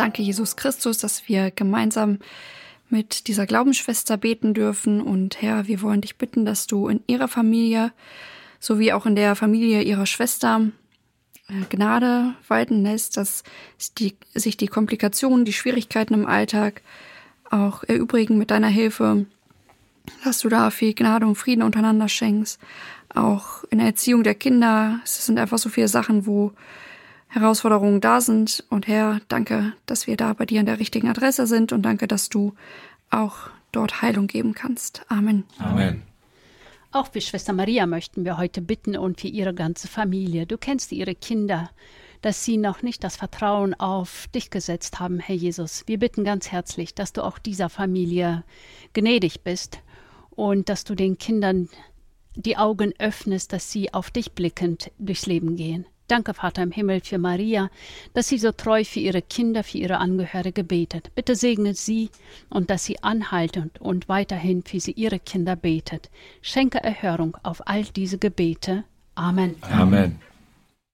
Danke, Jesus Christus, dass wir gemeinsam mit dieser Glaubensschwester beten dürfen. Und Herr, wir wollen dich bitten, dass du in ihrer Familie, sowie auch in der Familie ihrer Schwester, Gnade walten lässt, dass sich die Komplikationen, die Schwierigkeiten im Alltag auch erübrigen mit deiner Hilfe, dass du da viel Gnade und Frieden untereinander schenkst. Auch in der Erziehung der Kinder, es sind einfach so viele Sachen, wo Herausforderungen da sind. Und Herr, danke, dass wir da bei dir an der richtigen Adresse sind und danke, dass du auch dort Heilung geben kannst. Amen. Amen. Auch für Schwester Maria möchten wir heute bitten und für ihre ganze Familie. Du kennst ihre Kinder, dass sie noch nicht das Vertrauen auf dich gesetzt haben, Herr Jesus. Wir bitten ganz herzlich, dass du auch dieser Familie gnädig bist und dass du den Kindern die Augen öffnest, dass sie auf dich blickend durchs Leben gehen. Danke, Vater im Himmel, für Maria, dass sie so treu für ihre Kinder, für ihre Angehörige betet. Bitte segne sie und dass sie anhaltend und weiterhin für ihre Kinder betet. Schenke Erhörung auf all diese Gebete. Amen. Amen.